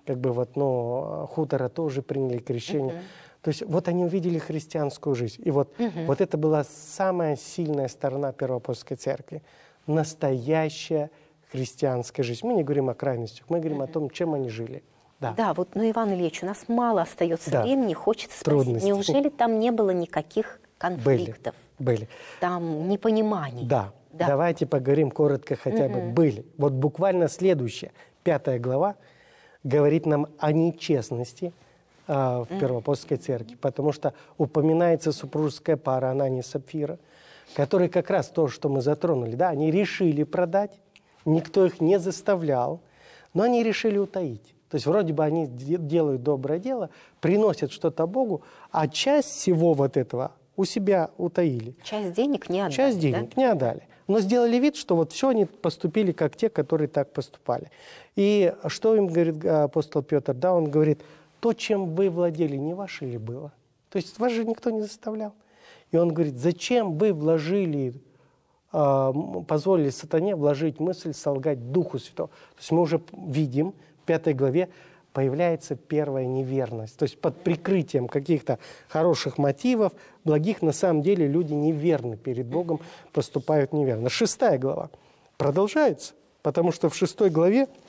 как бы вот, ну, хутора тоже приняли крещение. То есть вот они увидели христианскую жизнь. И вот, вот это была самая сильная сторона Первоапостольской церкви. Настоящая христианская жизнь. Мы не говорим о крайностях, мы говорим о том, чем они жили. Да, да, вот, ну, Иван Ильич, у нас мало остается времени, хочется спросить, трудности. Неужели там не было никаких конфликтов? Были. Там непониманий? Да. Давайте поговорим коротко хотя бы. Были. Вот буквально следующая, 5 глава, говорит нам о нечестности в Первоапостольской церкви, потому что упоминается супружеская пара Анания и Сапфира, которые как раз то, что мы затронули, да, они решили продать, никто их не заставлял, но они решили утаить. То есть вроде бы они делают доброе дело, приносят что-то Богу, а часть всего вот этого у себя утаили. Часть денег не отдали. Часть денег не отдали. Но сделали вид, что вот все они поступили, как те, которые так поступали. И что им говорит апостол Петр? Да, он говорит, то, чем вы владели, не ваше ли было? То есть вас же никто не заставлял. И он говорит, зачем вы вложили, позволили сатане вложить мысль солгать Духу Святому? То есть мы уже видим, в 5 главе появляется первая неверность. То есть под прикрытием каких-то хороших мотивов, благих, на самом деле люди неверны перед Богом, поступают неверно. 6 глава продолжается, потому что в 6 главе